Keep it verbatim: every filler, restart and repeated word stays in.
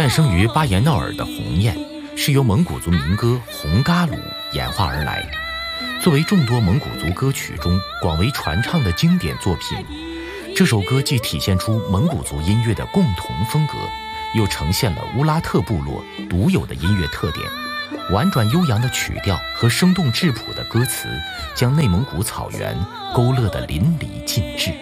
诞生于巴彦淖尔的鸿雁，是由蒙古族民歌《红嘎鲁》演化而来。作为众多蒙古族歌曲中广为传唱的经典作品，这首歌既体现出蒙古族音乐的共同风格，又呈现了乌拉特部落独有的音乐特点。婉转悠扬的曲调和生动质朴的歌词，将内蒙古草原勾勒得淋漓尽致。